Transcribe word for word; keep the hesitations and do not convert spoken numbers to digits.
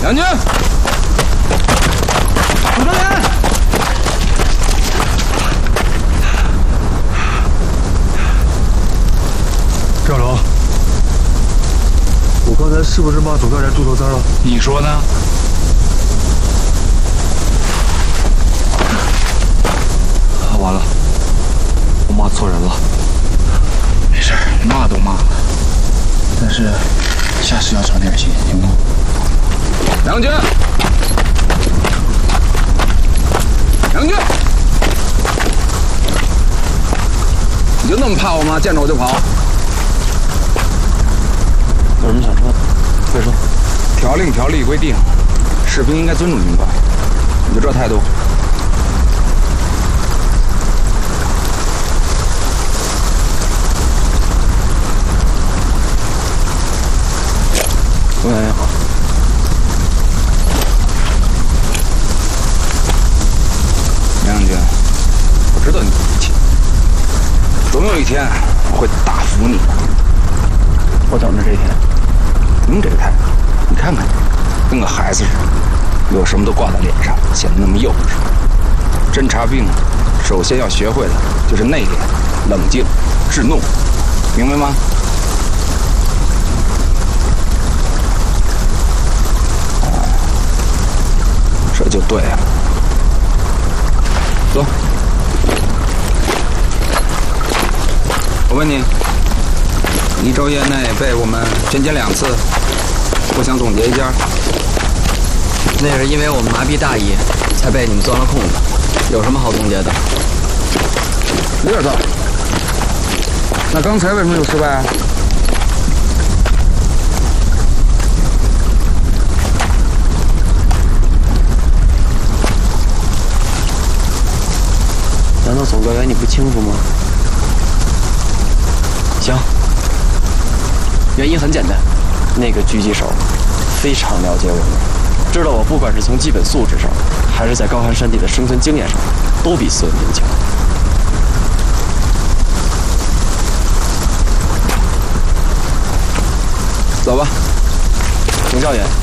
两军，组成员。 赵龙，我刚才是不是骂总教练猪头三了？ 你说呢？ 完了，我骂错人了。 没事，骂都骂了，但是下次要长点心，行吗？梁军，梁军，你就那么怕我吗？见着我就跑？ 有什么想说的？快说。 条令条例规定，士兵应该尊重军官，你就这态度？ 总教练好。 梁将军，我知道你不服气，总有一天我会大服你。 我等着这一天。 您这个态度，你看看你，跟个孩子似的，有什么都挂在脸上，显得那么幼稚。侦察兵首先要学会的就是内敛、冷静、制怒，明白吗？这就对了。走，我问你，一昼夜内被我们全歼两次，我想总结一下。 那是因为我们麻痹大意，才被你们钻了空子。有什么好总结的？ 有点道理。那刚才为什么有失败啊？ 难道总教员你不清楚吗？行，原因很简单，那个狙击手非常了解我们，知道我不管是从基本素质上，还是在高寒山地的生存经验上，都比斯文兵强。走吧，总教员。